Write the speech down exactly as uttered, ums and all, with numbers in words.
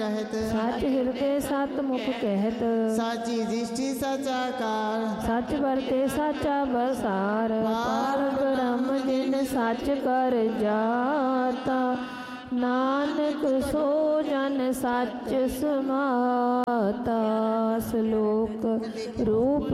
सच हृदय सत मुख कहत, साची दृष्टि सचा कार, सच बरते साचा बसार। पार ब्रह्म जिन सच कर जाता, नानक सो जन सच समाता। श्लोक रूप